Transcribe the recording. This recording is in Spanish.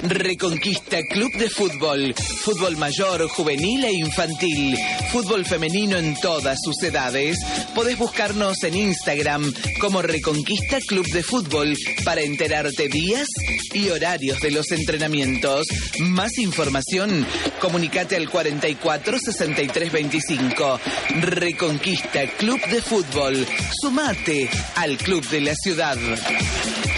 Reconquista Club de Fútbol. Fútbol mayor, juvenil e infantil. Fútbol femenino en todas sus edades. Podés buscarnos en Instagram como Reconquista Club de Fútbol para enterarte días y horarios de los entrenamientos. Más información, comunicate al 44 63 25. Reconquista Club de Fútbol. Sumate al Club de la Ciudad.